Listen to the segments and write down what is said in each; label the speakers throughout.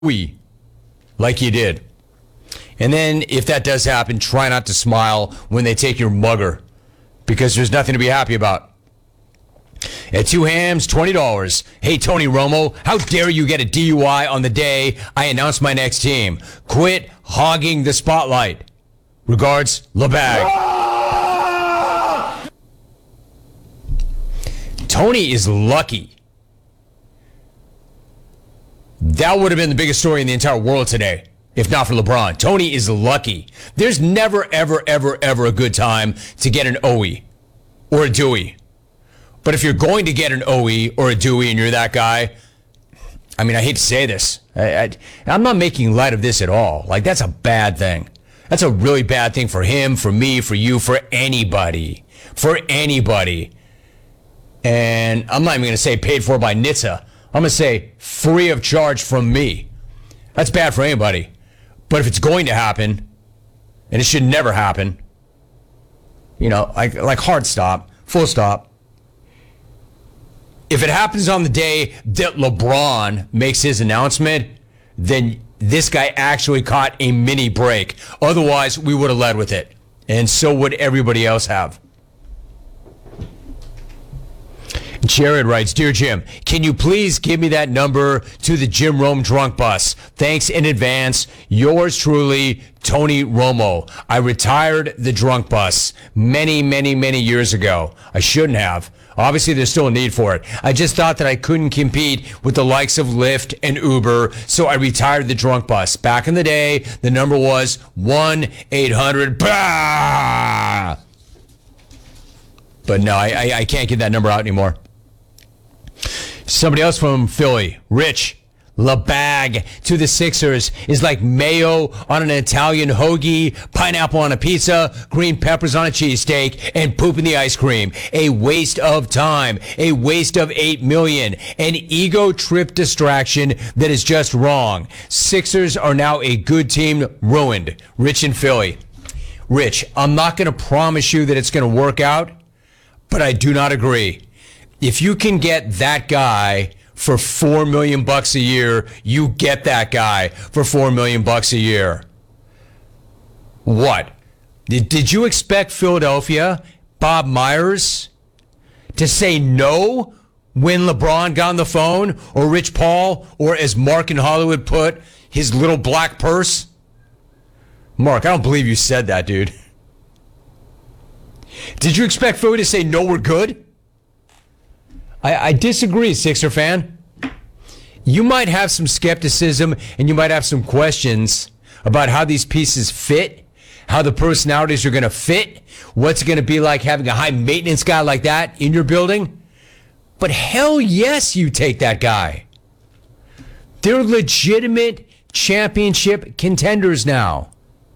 Speaker 1: we like you did. And then if that does happen, try not to smile when they take your mugger, because there's nothing to be happy about. At Two Hams, $20. Hey, Tony Romo, how dare you get a DUI on the day I announce my next team? Quit hogging the spotlight. Regards, LeBag. Tony is lucky. That would have been the biggest story in the entire world today, if not for LeBron. Tony is lucky. There's never, ever, ever, ever a good time to get an OE or a Dewey. But if you're going to get an OE or a Dewey and you're that guy, I mean, I hate to say this. I'm not making light of this at all. Like, that's a bad thing. That's a really bad thing for him, for me, for you, for anybody. For anybody. And I'm not even going to say paid for by NHTSA. I'm going to say free of charge from me. That's bad for anybody. But if it's going to happen, and it should never happen, you know, like hard stop, full stop. If it happens on the day that LeBron makes his announcement, then this guy actually caught a mini break. Otherwise, we would have led with it. And so would everybody else have. Jared writes, Dear Jim, can you please give me that number to the Jim Rome drunk bus? Thanks in advance. Yours truly, Tony Romo. I retired the drunk bus many, many, many years ago. I shouldn't have. Obviously, there's still a need for it. I just thought that I couldn't compete with the likes of Lyft and Uber, so I retired the drunk bus. Back in the day, the number was 1-800-BAH! But no, I can't get that number out anymore. Somebody else from Philly, Rich, LeBag to the Sixers is like mayo on an Italian hoagie, pineapple on a pizza, green peppers on a cheesesteak, and poop in the ice cream. A waste of time, a waste of $8 million, an ego trip distraction that is just wrong. Sixers are now a good team, ruined. Rich in Philly. Rich, I'm not going to promise you that it's going to work out, but I do not agree. If you can get that guy for $4 million a year, you get that guy for $4 million a year. What? Did you expect Philadelphia, Bob Myers, to say no when LeBron got on the phone, or Rich Paul, or as Mark in Hollywood put, his little black purse? Mark, I don't believe you said that, dude. Did you expect Philly to say, no, we're good? I disagree, Sixer fan. You might have some skepticism and you might have some questions about how these pieces fit, how the personalities are going to fit, what's it going to be like having a high maintenance guy like that in your building. But hell yes, you take that guy. They're legitimate championship contenders now.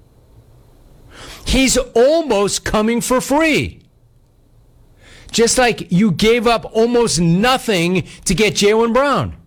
Speaker 1: He's almost coming for free. Just like you gave up almost nothing to get Jaylen Brown.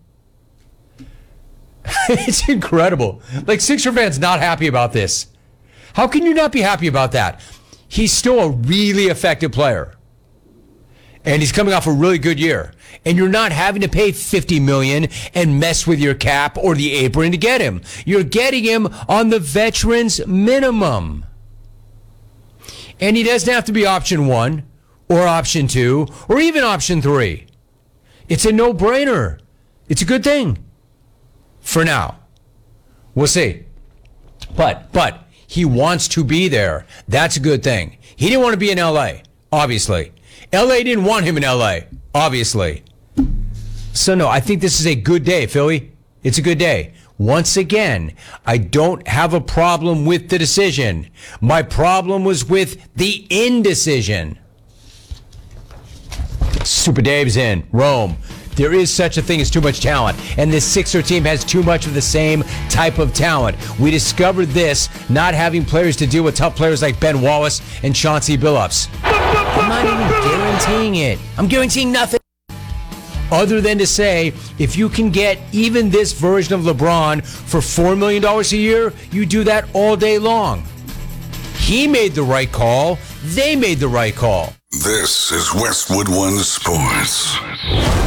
Speaker 1: It's incredible. Like, Sixer fans not happy about this. How can you not be happy about that? He's still a really effective player. And he's coming off a really good year. And you're not having to pay $50 million and mess with your cap or the apron to get him. You're getting him on the veterans minimum. And he doesn't have to be option 1 or option 2 or even option 3. It's a no-brainer. It's a good thing. For now. We'll see. But he wants to be there. That's a good thing. He didn't want to be in L.A., obviously. L.A. didn't want him in L.A., obviously. So, no, I think this is a good day, Philly. It's a good day. Once again, I don't have a problem with the decision. My problem was with the indecision. Super Dave's in. Rome. There is such a thing as too much talent, and this Sixer team has too much of the same type of talent. We discovered this not having players to deal with tough players like Ben Wallace and Chauncey Billups. I'm not even guaranteeing it. I'm guaranteeing nothing other than to say, if you can get even this version of LeBron for $4 million a year, you do that all day long. He made the right call. They made the right call.
Speaker 2: This is Westwood One Sports.